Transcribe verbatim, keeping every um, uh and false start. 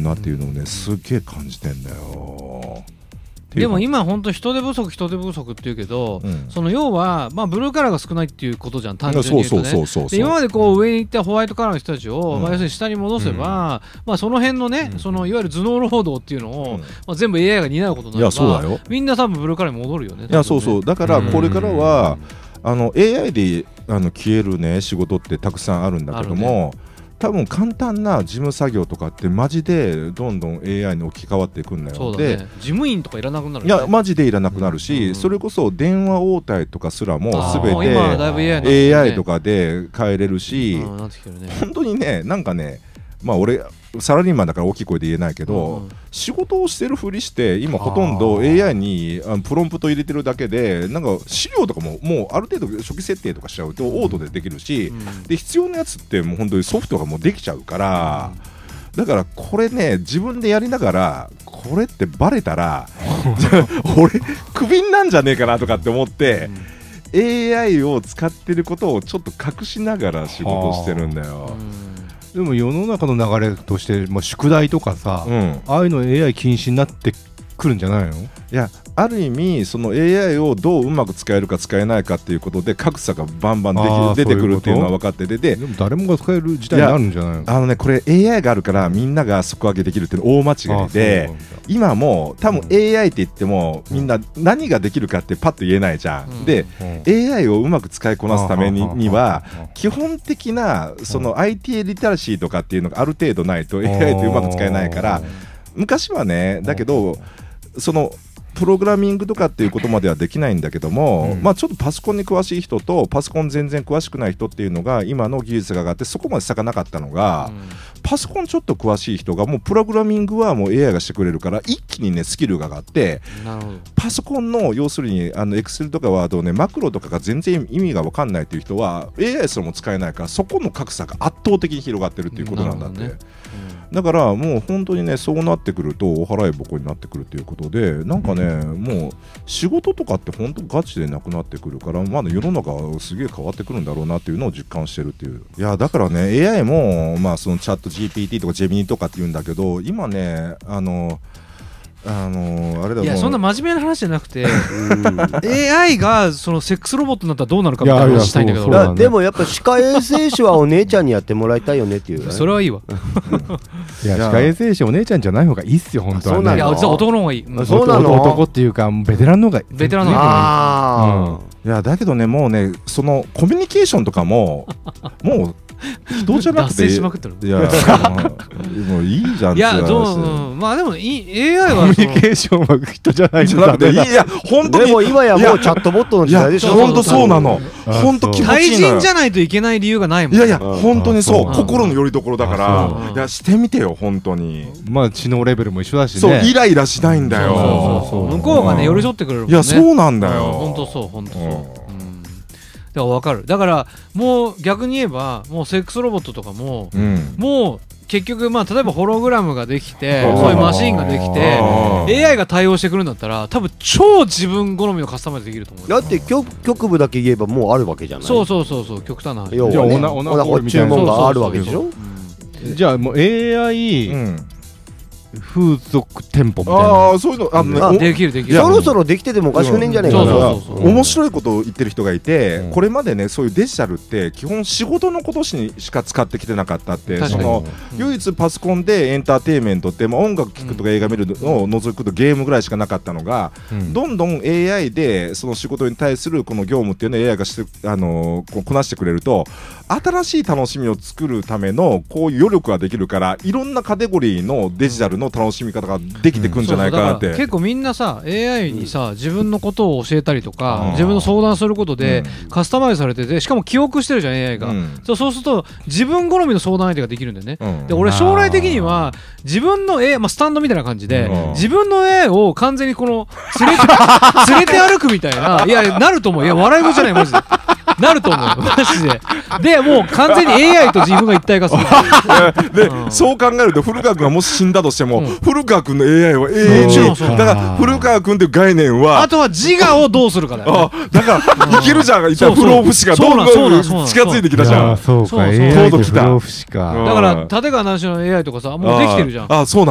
なっていうのをねすっげえ感じてんだよ。 でも今本当人手不足人手不足っていうけど、うん、その要は、まあ、ブルーカラーが少ないっていうことじゃん単純に言うとね。で今までこう上に行ったホワイトカラーの人たちを、うんまあ、要するに下に戻せば、うんまあ、その辺のね、うん、そのいわゆる頭脳労働っていうのを、うんまあ、全部 エーアイ が担うことになれば、いやそうだよみんな多分ブルーカラーに戻るよね。 いやそうそうだからこれからは、うん、あの エーアイ であの消えるね仕事ってたくさんあるんだけども、多分簡単な事務作業とかってマジでどんどん エーアイ に置き換わっていくんだよ。 そうだね、で事務員とかいらなくなる、ね、 いやマジでいらなくなるし、うん、それこそ電話応対とかすらも全て エーアイ とかで変えれるし、 うんなってきてるね、 本当にねなんかねまあ俺サラリーマンだから大きい声で言えないけど、うん、仕事をしてるふりして今ほとんど エーアイ にあのプロンプト入れてるだけでなんか資料とかももうある程度初期設定とかしちゃうとオートでできるし、うん、で必要なやつってもう本当にソフトがもうできちゃうから、うん、だからこれね自分でやりながらこれってバレたら俺クビになんじゃねえかなとかって思って、うん、エーアイ を使ってることをちょっと隠しながら仕事してるんだよ。 でも世の中の流れとして、まあ、宿題とかさ、うん、ああいうの エーアイ 禁止になってくるんじゃないの？ いやある意味その エーアイ をどううまく使えるか使えないかっていうことで格差がバンバンでき出てくるっていうのは分かってて、ででも誰もが使える時代になるんじゃないの？ あのねこれ エーアイ があるからみんなが底上げできるっていうの大間違いで、今も多分 エーアイ って言ってもみんな何ができるかってパッと言えないじゃん、うん、で、うん、エーアイ をうまく使いこなすため に, には基本的なその アイティー リテラシーとかっていうのがある程度ないと エーアイ ってうまく使えないから、昔はねだけどそのプログラミングとかっていうことまではできないんだけども、うんまあ、ちょっとパソコンに詳しい人とパソコン全然詳しくない人っていうのが今の技術が上がってそこまで差がなかったのが、うん、パソコンちょっと詳しい人がもうプログラミングはもう エーアイ がしてくれるから一気にねスキルが上がって、 なるほどパソコンの要するにあの Excel とかワードねマクロとかが全然意味が分かんないっていう人は エーアイ すらも使えないからそこの格差が圧倒的に広がってるっていうことなんだって、ねうん、だからもう本当にねそうなってくるとお払い箱になってくるっていうことでなんかね、うん、もう仕事とかって本当ガチでなくなってくるからまだ世の中はすげえ変わってくるんだろうなっていうのを実感してるっていう。いやだからね エーアイ もまあそのチャット ジーピーティー とかジェミニとかって言うんだけど今ねあのあのー、あれだいやそんな真面目な話じゃなくてエーアイ がそのセックスロボットになったらどうなるかみたいな話したいんだけど、 いやいやでもやっぱ歯科衛生士はお姉ちゃんにやってもらいたいよねっていう、ね、 それはいいわいや歯科衛生士お姉ちゃんじゃない方がいいっすよ本当は、ね、 そうなのいや実は男の方がいい、 うん、そうなの男っていうかベテランの方がいいベテランの方がいいあ、うん、いやだけどねもうねそのコミュニケーションとかももう人じゃなくて脱線しまくってるいやもういいじゃんいやどう、うん、まあでもいい エーアイ はコミュニケーションは人じゃないじゃなくていや本当にでも今やもうチャットボットの時代でしょ。 本当そうなの本当気持ちいいのよ。 対人じゃないといけない理由がないもん。 いやいや本当にそう心の拠り所だからいやしてみてよ本当に。 まあ知能レベルも一緒だしね。 そうイライラしないんだよ。 そうそうそうそう向こうがね寄り添ってくれるもんね。 いやそうなんだよ。 本当そう本当そう。だから分かる。だからもう逆に言えばもうセックスロボットとかも、うん、もう結局まあ例えばホログラムができてそういうマシンができて エーアイ が対応してくるんだったら多分超自分好みのカスタマイズできると思う。 だって 局, 局部だけ言えばもうあるわけじゃない。 そうそうそうそう極端な話。 要はねオナホ注文があるわけでしょ。 じゃあもう エーアイ、うん風俗店舗みたいなああそういうのあの、 ね、できるできるそろそろできててもおかしくねえんじゃねえかな。 面白いことを言ってる人がいて、うん、これまでねそういうデジタルって基本仕事のことにしか使ってきてなかったってその、うん、唯一パソコンでエンターテインメントって、まあ、音楽聴くとか映画見るのを除くとゲームぐらいしかなかったのが、うん、どんどん エーアイ でその仕事に対するこの業務っていうのを エーアイ がして、あのー、こうこなしてくれると新しい楽しみを作るためのこういう余力ができるからいろんなカテゴリーのデジタルの楽しみ方ができてくんじゃないかなって、うん、 結構みんなさ エーアイ にさ自分のことを教えたりとか、うん、自分の相談することでカスタマイズされててしかも記憶してるじゃん エーアイ が、うん、そう、そうすると自分好みの相談相手ができるんだよね、うん、で俺将来的には自分の エーアイ、まあ、スタンドみたいな感じで、うん、自分の エーアイ を完全にこの連れて連れて歩くみたいないやなると思う。いや笑い事じゃないマジでなると思うマジで。でもう完全に エーアイ と自分が一体化するで、うん、そう考えると古川君がもし死んだとしても、うん、古川君の エーアイ は永遠にだから古川君という概念はあとは自我をどうするかだよ、ね、 あだからいけるじゃん。いった不老不死がどんどん近づいてきたじゃん。 そうか エーアイ と不老不死か。 だから立川談志の エーアイ とかさもうできてるじゃん。 ああそう